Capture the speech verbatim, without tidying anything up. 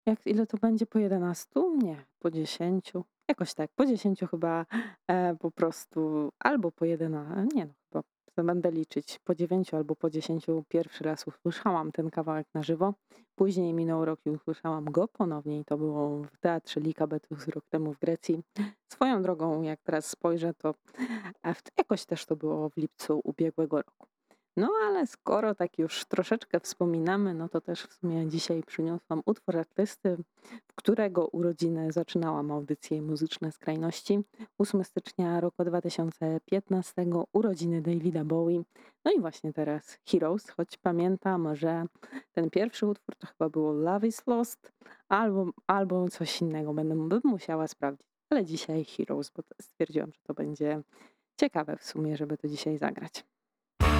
Jak ile to będzie po jedenastu? Nie, po dziesięciu. Jakoś tak, po dziesięciu chyba, e, po prostu albo po jedenastu. nie no, chyba to będę liczyć, po dziewięciu albo po dziesięciu pierwszy raz usłyszałam ten kawałek na żywo. Później minął rok i usłyszałam go ponownie i to było w Teatrze Lycabettus rok temu w Grecji. Swoją drogą, jak teraz spojrzę, to, e, w jakoś też to było w lipcu ubiegłego roku. No ale skoro tak już troszeczkę wspominamy, no to też w sumie dzisiaj przyniosłam utwór artysty, w którego urodziny zaczynałam audycję Muzyczne Skrajności. ósmego stycznia roku dwa tysiące piętnastego urodziny Davida Bowie. No i właśnie teraz Heroes, choć pamiętam, że ten pierwszy utwór to chyba było Love is Lost albo, albo coś innego, będę bym musiała sprawdzić. Ale dzisiaj Heroes, bo to stwierdziłam, że to będzie ciekawe w sumie, żeby to dzisiaj zagrać.